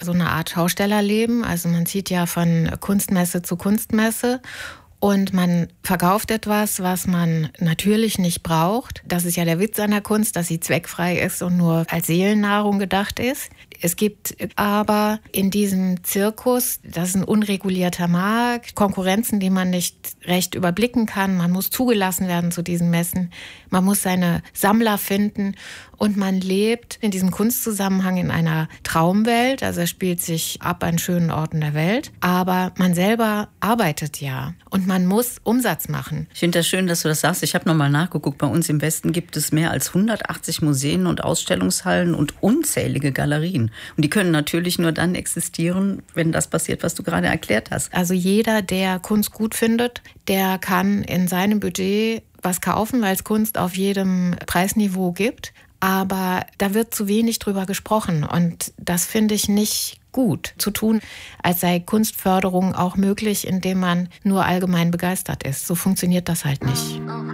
so eine Art Schaustellerleben. Also man zieht ja von Kunstmesse zu Kunstmesse. Und man verkauft etwas, was man natürlich nicht braucht. Das ist ja der Witz an der Kunst, dass sie zweckfrei ist und nur als Seelennahrung gedacht ist. Es gibt aber in diesem Zirkus, das ist ein unregulierter Markt, Konkurrenzen, die man nicht recht überblicken kann. Man muss zugelassen werden zu diesen Messen. Man muss seine Sammler finden. Und man lebt in diesem Kunstzusammenhang in einer Traumwelt. Also es spielt sich ab an schönen Orten der Welt. Aber man selber arbeitet ja. Und man muss Umsatz machen. Ich finde das schön, dass du das sagst. Ich habe nochmal nachgeguckt. Bei uns im Westen gibt es mehr als 180 Museen und Ausstellungshallen und unzählige Galerien. Und die können natürlich nur dann existieren, wenn das passiert, was du gerade erklärt hast. Also jeder, der Kunst gut findet, der kann in seinem Budget was kaufen, weil es Kunst auf jedem Preisniveau gibt. Aber da wird zu wenig drüber gesprochen und das finde ich nicht gut zu tun, als sei Kunstförderung auch möglich, indem man nur allgemein begeistert ist. So funktioniert das halt nicht.